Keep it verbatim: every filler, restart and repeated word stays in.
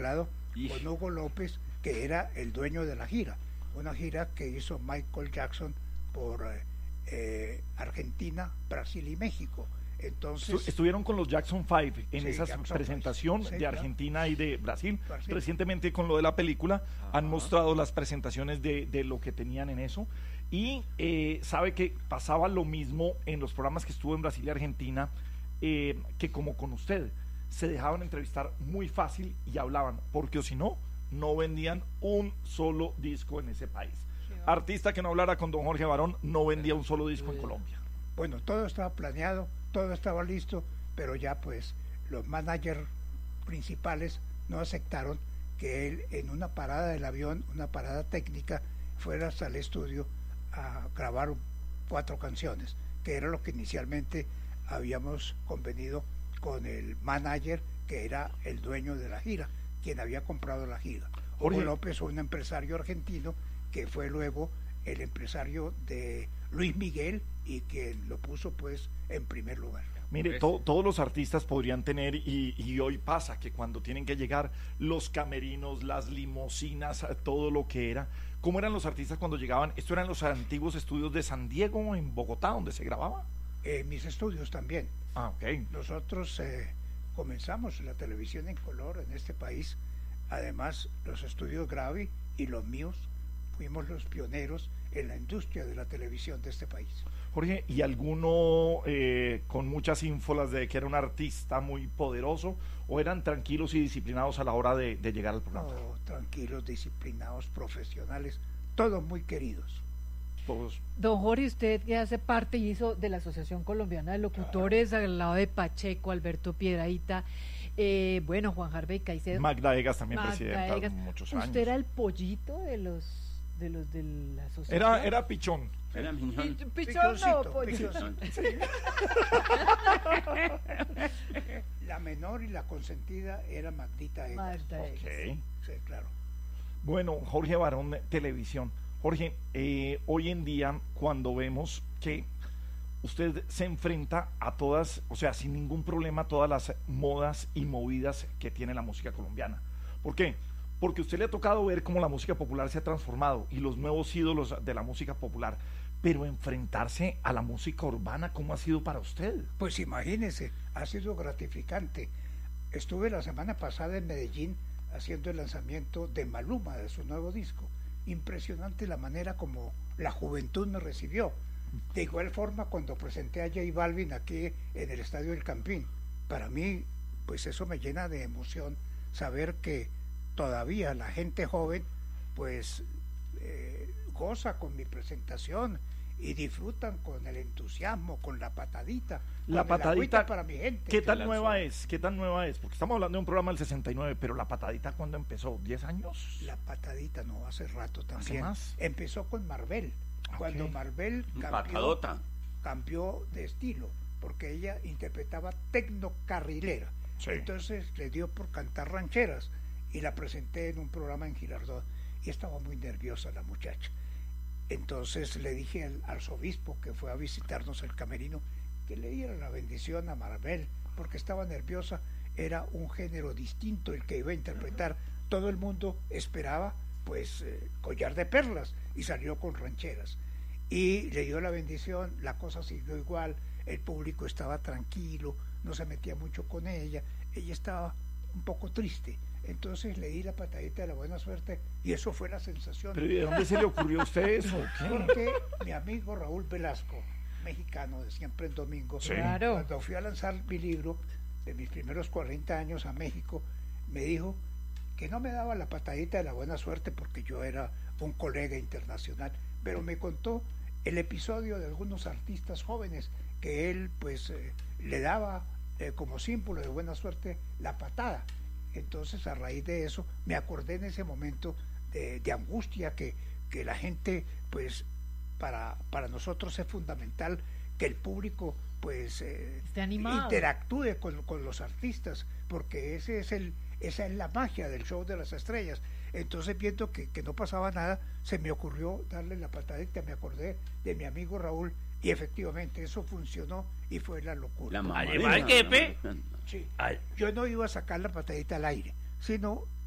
arreglado Ish. con Hugo López, que era el dueño de la gira, una gira que hizo Michael Jackson por eh, eh, Argentina, Brasil y México. Entonces estuvieron con los Jackson Five en sí, esa Jackson presentación Five, sí, de Argentina claro. y de Brasil. Brasil. Recientemente con lo de la película Ajá. han mostrado las presentaciones de, de lo que tenían en eso y eh, sabe que pasaba lo mismo en los programas que estuvo en Brasil y Argentina, eh, que como con usted, se dejaban entrevistar muy fácil y hablaban, porque o si no, no vendían un solo disco en ese país. Sí, artista que no hablara con don Jorge Barón no vendía un solo disco en Colombia. Bueno, todo estaba planeado, todo estaba listo, pero ya pues los managers principales no aceptaron que él en una parada del avión, una parada técnica, fuera hasta el estudio a grabar cuatro canciones, que era lo que inicialmente habíamos convenido con el manager, que era el dueño de la gira, quien había comprado la gira. Hugo López, un empresario argentino, que fue luego el empresario de Luis Miguel y que lo puso pues en primer lugar. Mire, to, todos los artistas podrían tener, y, y hoy pasa que cuando tienen que llegar los camerinos, las limusinas, todo lo que era. ¿Cómo eran los artistas cuando llegaban? ¿Esto eran los antiguos estudios de San Diego, en Bogotá, donde se grababa? Eh, mis estudios también. Ah, ok. Nosotros eh, comenzamos la televisión en color en este país. Además, los estudios Gravi y los míos fuimos los pioneros en la industria de la televisión de este país. Jorge, ¿y alguno eh, con muchas ínfolas de que era un artista muy poderoso o eran tranquilos y disciplinados a la hora de, de llegar al programa? No, tranquilos, disciplinados, profesionales, todos muy queridos. Todos. Don Jorge, usted que hace parte y hizo de la Asociación Colombiana de Locutores, claro, al lado de Pacheco, Alberto Piedrahíta, eh, bueno, Juan Harvey Caicedo. Magda Egas también, Magda presidenta, Egas. muchos años. ¿Usted era el pollito de los de los de la asociación? Era, era pichón. Era miñón. Pi- Pichón no, pollito. La menor y la consentida era Magdita Egas. Magda Egas. Okay. Sí, claro. Bueno, Jorge Barón, televisión. Jorge, eh, hoy en día cuando vemos que usted se enfrenta a todas, o sea, sin ningún problema, todas las modas y movidas que tiene la música colombiana. ¿Por qué? Porque a usted le ha tocado ver cómo la música popular se ha transformado y los nuevos ídolos de la música popular, pero enfrentarse a la música urbana, ¿cómo ha sido para usted? Pues imagínese, ha sido gratificante. Estuve la semana pasada en Medellín haciendo el lanzamiento de Maluma, de su nuevo disco. Impresionante la manera como la juventud me recibió. De igual forma, cuando presenté a J Balvin aquí en el Estadio del Campín, para mí, pues eso me llena de emoción saber que todavía la gente joven pues eh, goza con mi presentación y disfrutan con el entusiasmo, con la patadita, la con patadita el para mi gente. ¿Qué tan nueva es? ¿Qué tan nueva es? Porque estamos hablando de un programa del sesenta y nueve, pero la patadita ¿cuándo empezó? ¿diez años? La patadita no, hace rato también. ¿Hace más? Empezó con Marvel, okay. Cuando Marvel cambió, cambió de estilo, porque ella interpretaba tecnocarrilera. Sí. Entonces le dio por cantar rancheras y la presenté en un programa en Girardot y estaba muy nerviosa la muchacha. Entonces le dije al arzobispo que fue a visitarnos al camerino que le diera la bendición a Maribel porque estaba nerviosa. Era un género distinto el que iba a interpretar. Todo el mundo esperaba pues eh, Collar de Perlas y salió con rancheras y le dio la bendición. La cosa siguió igual, el público estaba tranquilo, no se metía mucho con ella, ella estaba un poco triste. Entonces le di la patadita de la buena suerte y eso fue la sensación. ¿Pero de dónde se le ocurrió a usted eso? ¿Qué? Porque mi amigo Raúl Velasco, mexicano de Siempre en Domingo, sí. Claro. Cuando fui a lanzar mi libro de mis primeros cuarenta años a México, me dijo que no me daba la patadita de la buena suerte porque yo era un colega internacional, pero me contó el episodio de algunos artistas jóvenes que él pues eh, le daba eh, como símbolo de buena suerte la patada. Entonces a raíz de eso me acordé en ese momento de, de angustia que, que la gente pues para, para nosotros es fundamental que el público pues eh, interactúe con, con los artistas porque ese es el esa es la magia del show de las estrellas. Entonces viendo que, que no pasaba nada se me ocurrió darle la patadita, me acordé de mi amigo Raúl y efectivamente eso funcionó y fue la locura. La Además, jefe, sí, yo no iba a sacar la patadita al aire, sino